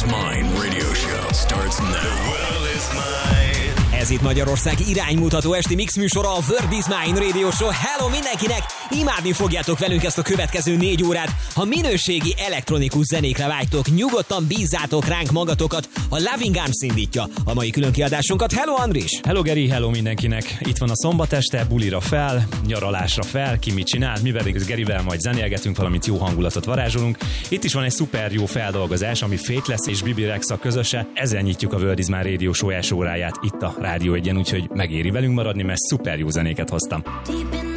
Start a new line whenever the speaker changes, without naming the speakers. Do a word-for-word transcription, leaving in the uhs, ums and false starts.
is Mine radio show starts now. The world is mine.
Ez itt Magyarország iránymutató esti mix műsora, a World is Mine radio show. Hello mindenkinek! Imádni fogjátok velünk ezt a következő négy órát. Ha minőségi elektronikus zenékre vágytok, nyugodtan bízzátok ránk magatokat. A Loving Arms indítja a mai különkiadásunkat. Hello Andris!
Hello Geri, hello mindenkinek! Itt van a szombat este, bulira fel, nyaralásra fel, ki mit csinál, mi pedig az Gerivel majd zenélgetünk, valamint jó hangulatot varázsolunk. Itt is van egy szuper jó feldolgozás, ami Faithless és Bibi Rexha közöse. Ezzel nyitjuk a World is Mine radio show első óráját itt a Rádió egyen, úgyhogy megéri velünk maradni, mert szuper jó zenéket hoztam.
Deep in